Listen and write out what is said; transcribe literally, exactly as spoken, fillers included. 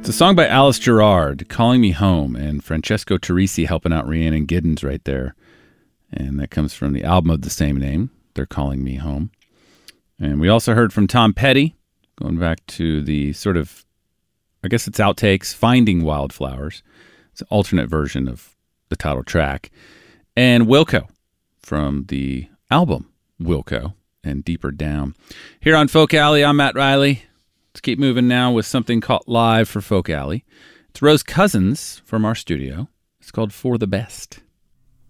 It's a song by Alice Gerrard, Calling Me Home, and Francesco Turrisi helping out Rhiannon Giddens right there. And that comes from the album of the same name, They're Calling Me Home. And we also heard from Tom Petty, going back to the sort of, I guess it's outtakes, Finding Wildflowers. It's an alternate version of the title track. And Wilco from the album Wilco and Deeper Down. Here on Folk Alley, I'm Matt Riley. Let's keep moving now with something called Live for Folk Alley. It's Rose Cousins from our studio. It's called For the Best.